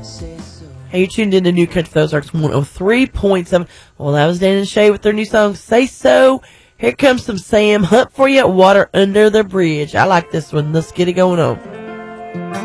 Hey, you tuned in to New Country Ozarks 103.7. Well, that was Dan and Shay with their new song, Say So. Here comes some Sam Hunt for you, Water Under the Bridge. I like this one. Let's get it going on.